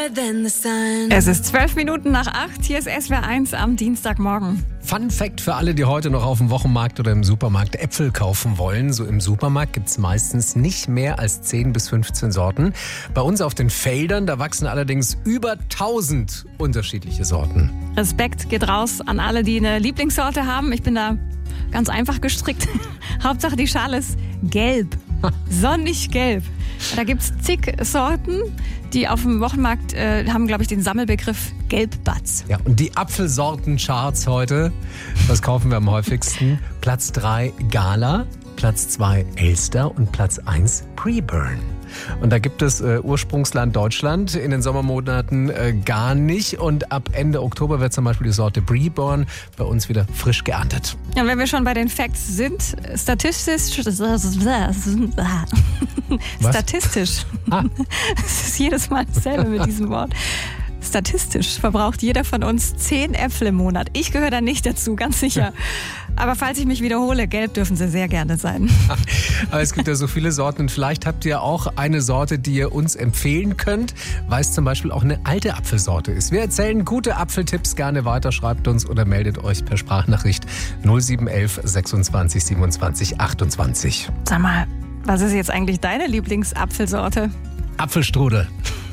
Es ist 12 Minuten nach 8. Hier ist SWR 1 am Dienstagmorgen. Fun Fact für alle, die heute noch auf dem Wochenmarkt oder im Supermarkt Äpfel kaufen wollen. So im Supermarkt gibt es meistens nicht mehr als 10 bis 15 Sorten. Bei uns auf den Feldern, da wachsen allerdings über 1000 unterschiedliche Sorten. Respekt geht raus an alle, die eine Lieblingssorte haben. Ich bin da ganz einfach gestrickt. Hauptsache die Schale ist gelb. Sonnig gelb. Da gibt es zig Sorten, die auf dem Wochenmarkt haben, glaube ich, den Sammelbegriff Gelbbatz. Ja, und die Apfelsorten-Charts heute, was kaufen wir am häufigsten? Platz 3 Gala, Platz 2 Elster und Platz 1 Preburn. Und da gibt es Ursprungsland Deutschland in den Sommermonaten gar nicht. Und ab Ende Oktober wird zum Beispiel die Sorte Preburn bei uns wieder frisch geerntet. Ja, und wenn wir schon bei den Facts sind, statistisch. Es ist jedes Mal dasselbe mit diesem Wort. Statistisch verbraucht jeder von uns 10 Äpfel im Monat. Ich gehöre da nicht dazu, ganz sicher. Aber falls ich mich wiederhole, gelb dürfen sie sehr gerne sein. Aber es gibt ja so viele Sorten und vielleicht habt ihr auch eine Sorte, die ihr uns empfehlen könnt, weil es zum Beispiel auch eine alte Apfelsorte ist. Wir erzählen gute Apfeltipps gerne weiter, schreibt uns oder meldet euch per Sprachnachricht 0711 26 27 28. Sag mal, was ist jetzt eigentlich deine Lieblingsapfelsorte? Apfelstrudel.